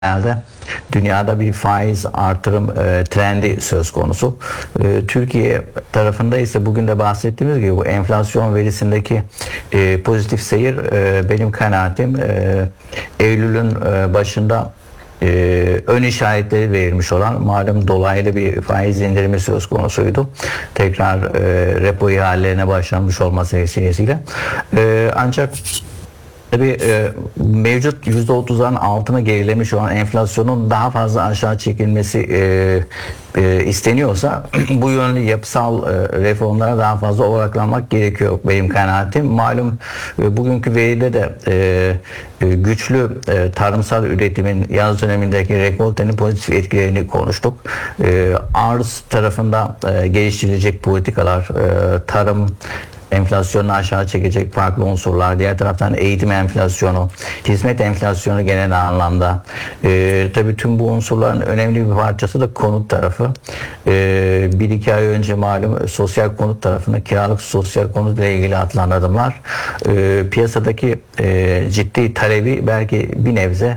Genelde dünyada bir faiz artırım trendi söz konusu. Türkiye tarafında ise bugün de bahsettiğimiz gibi bu enflasyon verisindeki pozitif seyir benim kanaatim Eylül'ün başında ön işaretleri verilmiş olan malum dolaylı bir faiz indirimi söz konusuydu. Tekrar repo ihalelerine başlanmış olması vesilesiyle. Ancak tabii mevcut %30'ların altına gerilemiş olan enflasyonun daha fazla aşağı çekilmesi isteniyorsa bu yönlü yapısal reformlara daha fazla odaklanmak gerekiyor benim kanaatim. Malum bugünkü veride de güçlü tarımsal üretimin yaz dönemindeki rekoltenin pozitif etkilerini konuştuk. Arz tarafında geliştirilecek politikalar, tarım enflasyonu aşağı çekecek farklı unsurlar, diğer taraftan eğitim enflasyonu, hizmet enflasyonu genel anlamda. Tabii tüm bu unsurların önemli bir parçası da konut tarafı. Bir iki ay önce malum sosyal konut tarafında kiralık sosyal konut ile ilgili atılan adımlar piyasadaki ciddi talebi belki bir nebze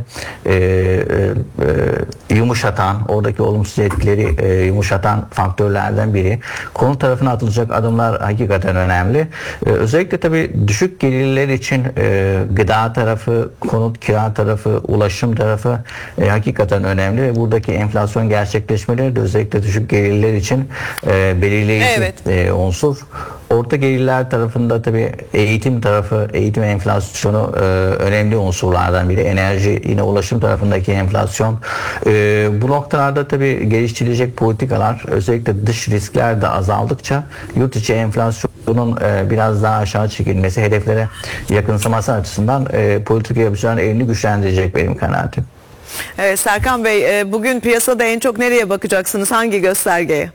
yumuşatan, oradaki olumsuz etkileri yumuşatan faktörlerden biri. Konut tarafına atılacak adımlar hakikaten önemli. Özellikle tabii düşük gelirler için gıda tarafı, konut kira tarafı, ulaşım tarafı hakikaten önemli ve buradaki enflasyon gerçekleşmeleri de özellikle düşük gelirler için belirleyici unsur. Orta gelirler tarafında tabii eğitim tarafı, eğitim enflasyonu önemli unsurlardan biri. Enerji, yine ulaşım tarafındaki enflasyon. Bu noktalarda tabii geliştirilecek politikalar, özellikle dış riskler de azaldıkça yurt içi enflasyonun biraz daha aşağı çekilmesi, hedeflere yakınsaması açısından politika yapıcıların elini güçlendirecek benim kanaatim. Evet, Serkan Bey, bugün piyasada en çok nereye bakacaksınız? Hangi göstergeye?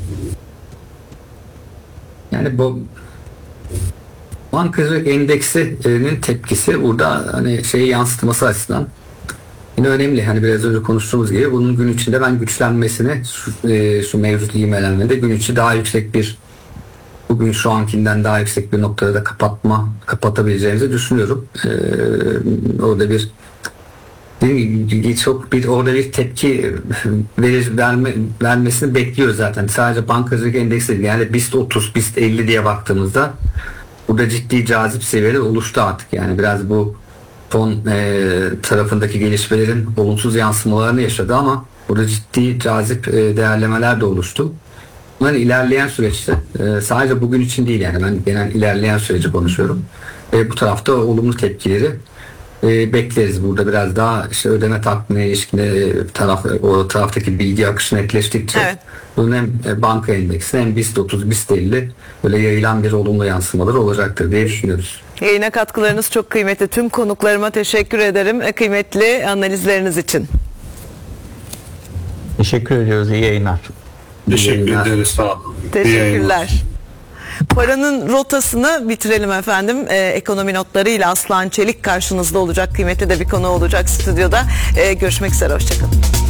Yani bu bankacılık endeksinin tepkisi burada hani şeyi yansıtması açısından yine önemli. Hani biraz önce konuştuğumuz gibi bunun gün içinde ben güçlenmesini şu mevcut ivmelenmede gün içi daha yüksek bir, bugün şu ankinden daha yüksek bir noktada da kapatabileceğimizi düşünüyorum. Orada orada bir tepki vermesini bekliyoruz zaten. Sadece bankacılık endeksi değil, yani BIST 30, BIST 50 diye baktığımızda burada ciddi cazip seviyeler oluştu artık. Yani biraz bu fon tarafındaki gelişmelerin olumsuz yansımalarını yaşadı ama burada ciddi cazip değerlemeler de oluştu. Bunların ilerleyen süreçte sadece bugün için değil, yani ben genel ilerleyen süreci konuşuyorum. Bu tarafta olumlu tepkileri bekleriz. Burada biraz daha işte ödeme takvimine ilişkin o taraftaki bilgi akışı netleştikçe bunun hem banka endeksi hem BIST 30, BIST 50 böyle yayılan bir olumlu yansımaları olacaktır diye düşünüyoruz. Yayına katkılarınız çok kıymetli. Tüm konuklarıma teşekkür ederim kıymetli analizleriniz için. Teşekkür ediyoruz. İyi yayınlar. Teşekkür ederiz. Sağ olun. Teşekkürler. Paranın rotasını bitirelim efendim. Ekonomi notlarıyla Aslan Çelik karşınızda olacak. Kıymetli de bir konu olacak stüdyoda. Görüşmek üzere. Hoşçakalın.